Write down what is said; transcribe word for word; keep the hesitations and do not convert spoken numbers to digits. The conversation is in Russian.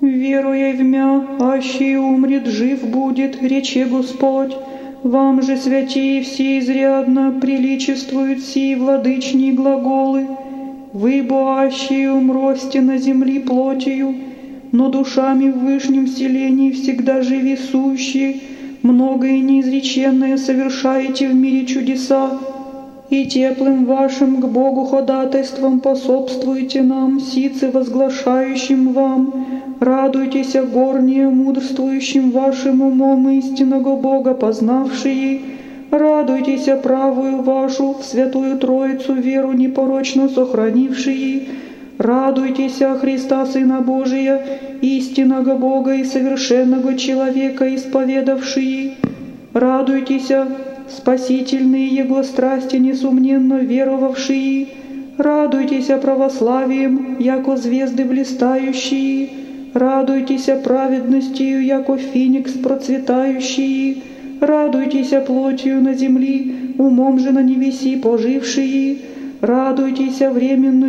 Веруя в мя, аще умрет, жив будет, рече Господь. Вам же, святии, все изрядно приличествуют сии владычни глаголы. Вы, боащие, умросте на земли плотью, но душами в вышнем селении всегда живи сущие, многое и неизреченное совершаете в мире чудеса, и теплым вашим к Богу ходатайством пособствуйте нам, сицы возглашающим вам. Радуйтесь, горние, мудрствующим вашим умом истинного Бога познавшие. Радуйтесь, правую вашу в Святую Троицу веру непорочно сохранившие. Радуйтесь, Христа Сына Божия, истинного Бога и совершенного человека исповедавшие. Радуйтесь, спасительные Его страсти несомненно веровавшие. Радуйтесь православием, яко звезды блистающие. Радуйтесь праведностью, яко феникс процветающий. Радуйтесь плотью на земли, умом же на небеси пожившие. Радуйтесь временную